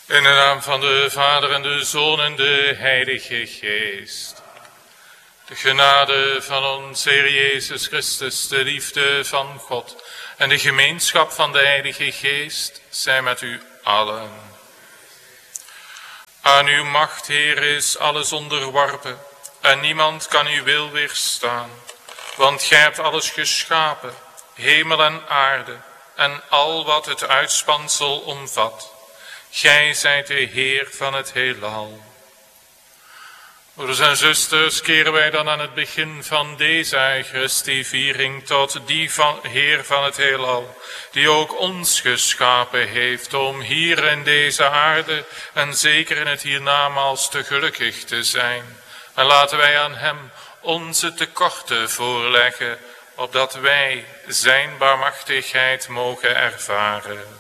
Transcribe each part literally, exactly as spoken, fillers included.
In de naam van de Vader en de Zoon en de Heilige Geest. De genade van onze Heer Jezus Christus, de liefde van God en de gemeenschap van de Heilige Geest zijn met u allen. Aan uw macht, Heer, is alles onderworpen en niemand kan uw wil weerstaan. Want gij hebt alles geschapen, hemel en aarde en al wat het uitspansel omvat. Gij zijt de Heer van het heelal. Broeders en zusters, keren wij dan aan het begin van deze Eucharistieviering tot die van Heer van het heelal, die ook ons geschapen heeft om hier in deze aarde en zeker in het hiernamaals te gelukkig te zijn. En laten wij aan hem onze tekorten voorleggen, opdat wij zijn barmhartigheid mogen ervaren.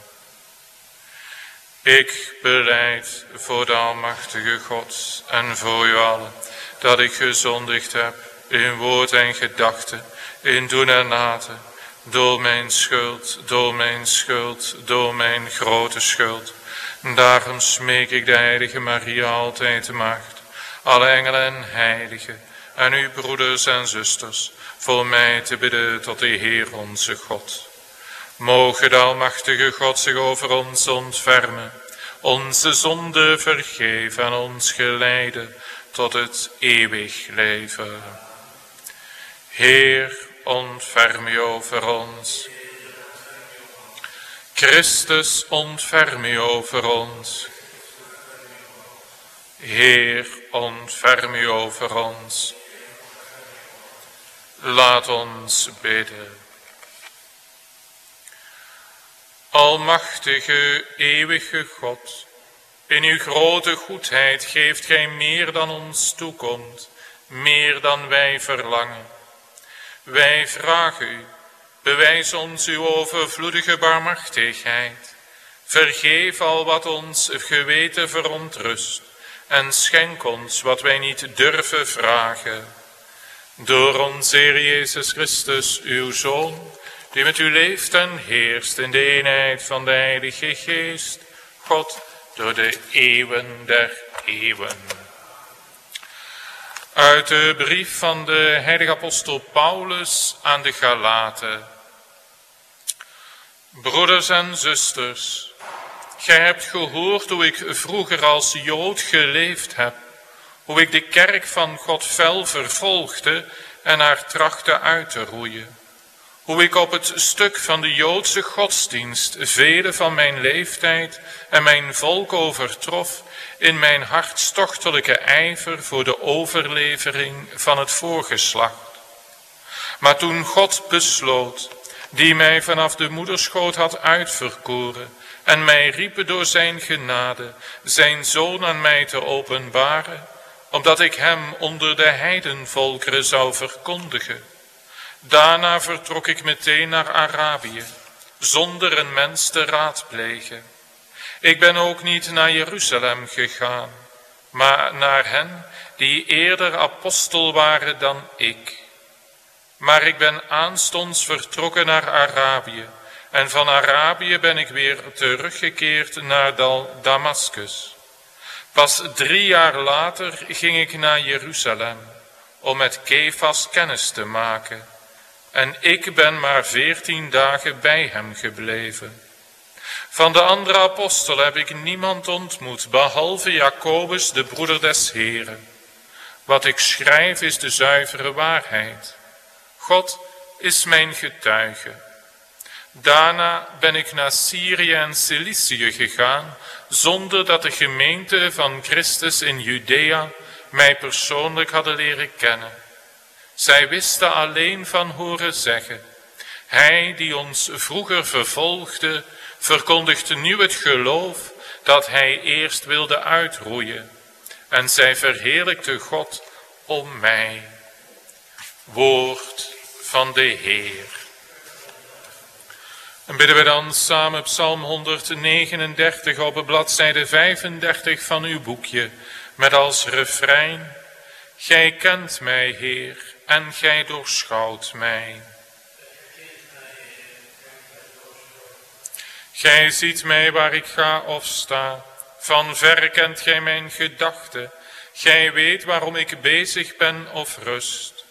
Ik belijd voor de almachtige God en voor u allen, dat ik gezondigd heb in woord en gedachte, in doen en laten, door mijn schuld, door mijn schuld, door mijn grote schuld. Daarom smeek ik de heilige Maria, altijd de maagd, alle engelen en heiligen, en uw broeders en zusters, voor mij te bidden tot de Heer onze God. Moge de almachtige God zich over ons ontfermen, onze zonde vergeven en ons geleiden tot het eeuwig leven. Heer, ontferm u over ons. Christus, ontferm u over ons. Heer, ontferm u over ons. Laat ons bidden. Almachtige, eeuwige God, in uw grote goedheid geeft gij meer dan ons toekomt, meer dan wij verlangen. Wij vragen u, bewijs ons uw overvloedige barmhartigheid. Vergeef al wat ons geweten verontrust en schenk ons wat wij niet durven vragen. Door onze Heer Jezus Christus, uw Zoon, die met u leeft en heerst in de eenheid van de Heilige Geest, God, door de eeuwen der eeuwen. Uit de brief van de heilige apostel Paulus aan de Galaten. Broeders en zusters, gij hebt gehoord hoe ik vroeger als Jood geleefd heb, hoe ik de kerk van God fel vervolgde en haar trachtte uit te roeien. Hoe ik op het stuk van de Joodse godsdienst vele van mijn leeftijd en mijn volk overtrof in mijn hartstochtelijke ijver voor de overlevering van het voorgeslacht. Maar toen God besloot, die mij vanaf de moederschoot had uitverkoren en mij riep door zijn genade, zijn Zoon aan mij te openbaren, opdat ik hem onder de heidenvolkeren zou verkondigen. Daarna vertrok ik meteen naar Arabië, zonder een mens te raadplegen. Ik ben ook niet naar Jeruzalem gegaan, maar naar hen die eerder apostel waren dan ik. Maar ik ben aanstonds vertrokken naar Arabië, en van Arabië ben ik weer teruggekeerd naar Damaskus. Pas drie jaar later ging ik naar Jeruzalem, om met Kefas kennis te maken. En ik ben maar veertien dagen bij hem gebleven. Van de andere apostelen heb ik niemand ontmoet, behalve Jacobus, de broeder des Heren. Wat ik schrijf is de zuivere waarheid. God is mijn getuige. Daarna ben ik naar Syrië en Cilicië gegaan, zonder dat de gemeente van Christus in Judea mij persoonlijk hadden leren kennen. Zij wisten alleen van horen zeggen. Hij die ons vroeger vervolgde, verkondigt nu het geloof dat hij eerst wilde uitroeien. En zij verheerlijkte God om mij. Woord van de Heer. En bidden we dan samen Psalm honderdnegenendertig op bladzijde vijfendertig van uw boekje, met als refrein: Gij kent mij, Heer, en gij doorschouwt mij. Gij ziet mij waar ik ga of sta, Van ver kent gij mijn gedachten. Gij weet waarom ik bezig ben of rust.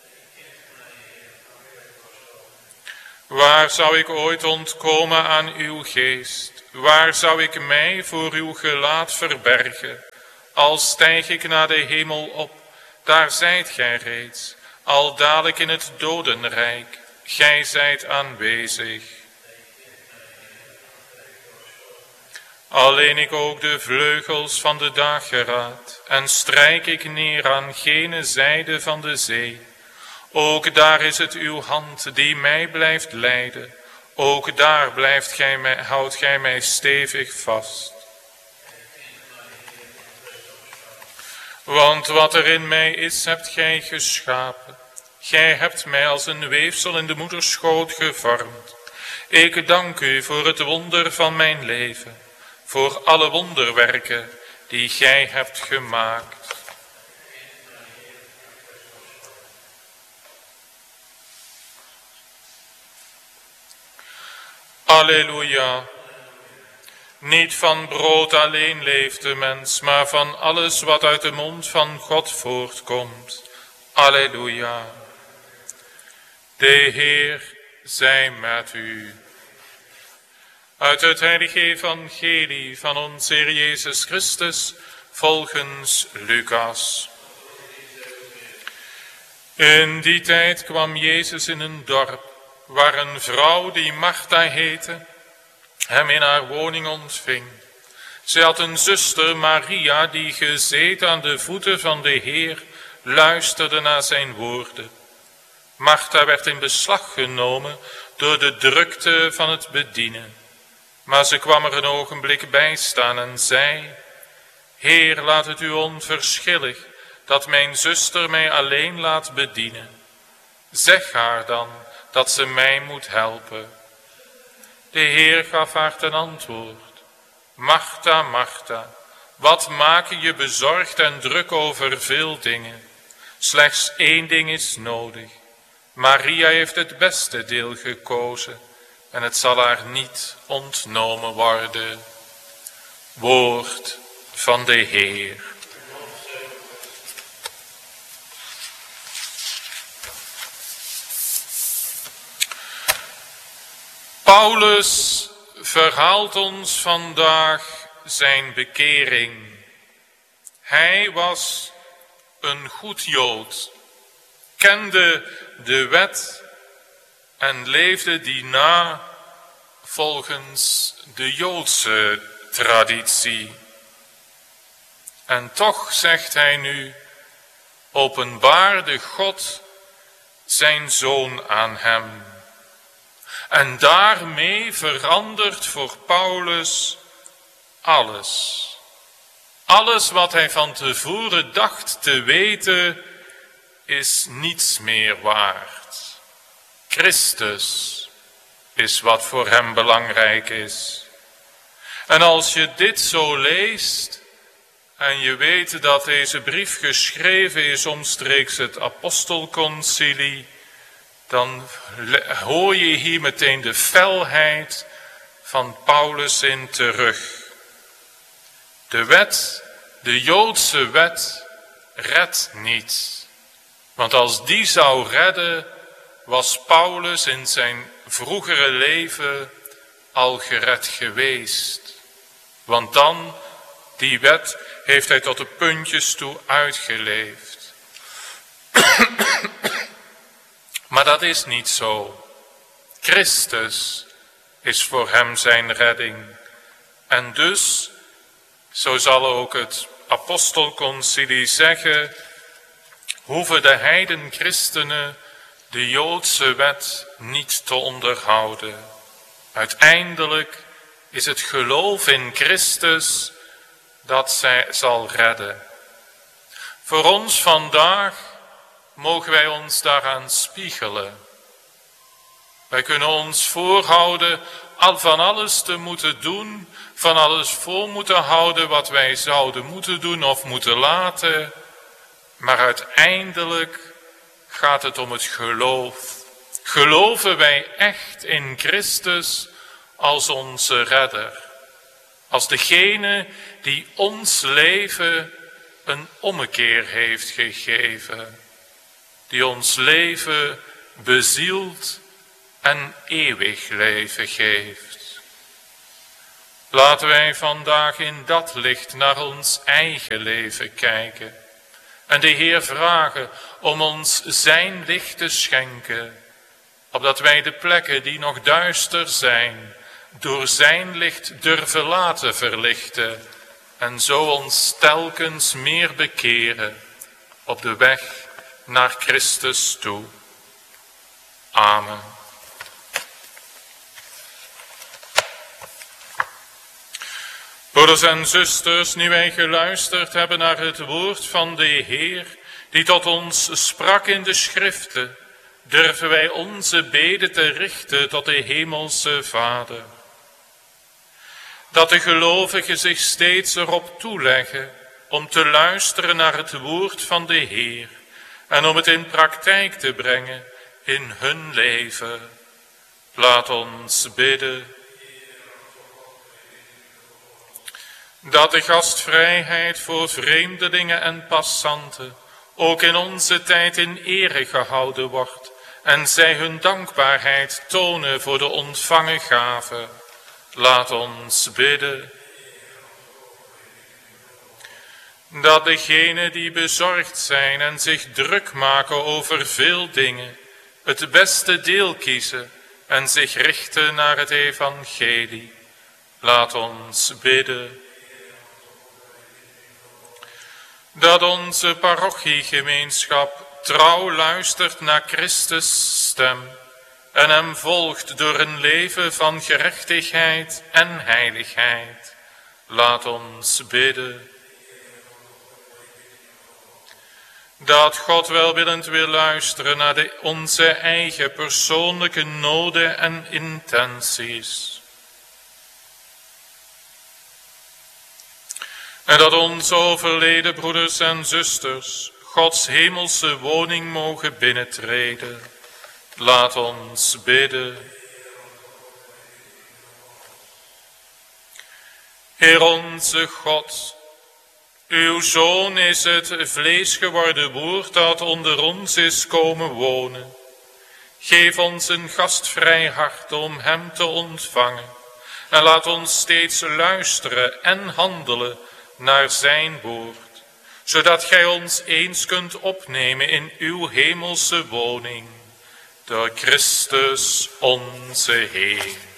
Waar zou ik ooit ontkomen aan uw geest? Waar zou ik mij voor uw gelaat verbergen? Al stijg ik naar de hemel op, daar zijt gij reeds. Al daal ik in het dodenrijk, gij zijt aanwezig. Alleen ik ook de vleugels van de dageraad en strijk ik neer aan gene zijde van de zee. Ook daar is het uw hand die mij blijft leiden. Ook daar blijft gij mij, houdt gij mij stevig vast. Want wat er in mij is, hebt gij geschapen. Gij hebt mij als een weefsel in de moederschoot gevormd. Ik dank u voor het wonder van mijn leven, voor alle wonderwerken die gij hebt gemaakt. Alleluia. Niet van brood alleen leeft de mens, maar van alles wat uit de mond van God voortkomt. Alleluia. De Heer zij met u. Uit het heilige evangelie van onze Heer Jezus Christus volgens Lucas. In die tijd kwam Jezus in een dorp, waar een vrouw die Martha heette, hem in haar woning ontving. Zij had een zuster, Maria, die gezeten aan de voeten van de Heer luisterde naar zijn woorden. Martha werd in beslag genomen door de drukte van het bedienen. Maar ze kwam er een ogenblik bij staan en zei: Heer, laat het u onverschillig dat mijn zuster mij alleen laat bedienen. Zeg haar dan dat ze mij moet helpen. De Heer gaf haar ten antwoord: Martha, Martha, wat maak je je bezorgd en druk over veel dingen? Slechts één ding is nodig. Maria heeft het beste deel gekozen en het zal haar niet ontnomen worden. Woord van de Heer. Paulus verhaalt ons vandaag zijn bekering. Hij was een goed Jood, kende de wet en leefde die na volgens de Joodse traditie. En toch zegt hij nu, openbaarde God zijn zoon aan hem. En daarmee verandert voor Paulus alles. Alles wat hij van tevoren dacht te weten, is niets meer waard. Christus is wat voor hem belangrijk is. En als je dit zo leest en je weet dat deze brief geschreven is omstreeks het apostelconcilie, dan hoor je hier meteen de felheid van Paulus in terug. De wet, de Joodse wet, redt niet. Want als die zou redden, was Paulus in zijn vroegere leven al gered geweest. Want dan, die wet, heeft hij tot de puntjes toe uitgeleefd. Maar dat is niet zo. Christus is voor hem zijn redding. En dus, zo zal ook het apostelconcilie zeggen, hoeven de heidenchristenen de Joodse wet niet te onderhouden. Uiteindelijk is het geloof in Christus dat zij zal redden. Voor ons vandaag mogen wij ons daaraan spiegelen. Wij kunnen ons voorhouden al van alles te moeten doen, van alles voor moeten houden wat wij zouden moeten doen of moeten laten. Maar uiteindelijk gaat het om het geloof. Geloven wij echt in Christus als onze redder? als degene die ons leven een ommekeer heeft gegeven, die ons leven bezielt en eeuwig leven geeft. Laten wij vandaag in dat licht naar ons eigen leven kijken en de Heer vragen om ons zijn licht te schenken, opdat wij de plekken die nog duister zijn, door zijn licht durven laten verlichten en zo ons telkens meer bekeren op de weg naar Christus toe. Amen. Broeders en zusters, nu wij geluisterd hebben naar het woord van de Heer, die tot ons sprak in de Schriften, durven wij onze bede te richten tot de Hemelse Vader. Dat de gelovigen zich steeds erop toeleggen om te luisteren naar het woord van de Heer en om het in praktijk te brengen in hun leven. Laat ons bidden. Dat de gastvrijheid voor vreemdelingen en passanten ook in onze tijd in ere gehouden wordt en zij hun dankbaarheid tonen voor de ontvangen gave. Laat ons bidden. Dat degenen die bezorgd zijn en zich druk maken over veel dingen, het beste deel kiezen en zich richten naar het evangelie. Laat ons bidden. Dat onze parochiegemeenschap trouw luistert naar Christus' stem en hem volgt door een leven van gerechtigheid en heiligheid. Laat ons bidden. Dat God welwillend wil luisteren naar de, onze eigen persoonlijke noden en intenties. En dat onze overleden broeders en zusters Gods hemelse woning mogen binnentreden. Laat ons bidden. Heer onze God, uw Zoon is het vlees geworden woord dat onder ons is komen wonen. Geef ons een gastvrij hart om hem te ontvangen. En laat ons steeds luisteren en handelen naar zijn woord, zodat gij ons eens kunt opnemen in uw hemelse woning. Door Christus onze Heer.